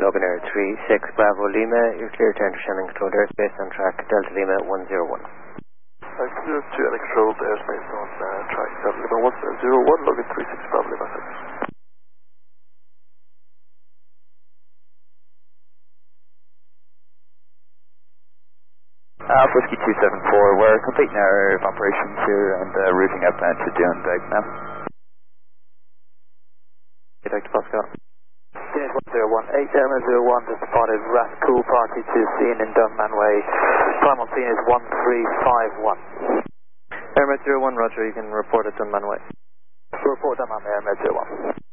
Dublin Air 36 Bravo Lima, you're clear to enter Shannon controlled airspace on track Delta Lima 101. Clear to controlled airspace on track Delta Lima 101, login 36 Bravo Lima 6. Whiskey 274, we're completing our operations here and routing up to Dune Beg now. Dr. Pascal. Unit 101, 8 Airman 01 just departed Rascal party to scene in Dunmanway. Time on scene is 1351. Airman 01, roger, you can report at Dunmanway. Report Dunmanway, Airman 01.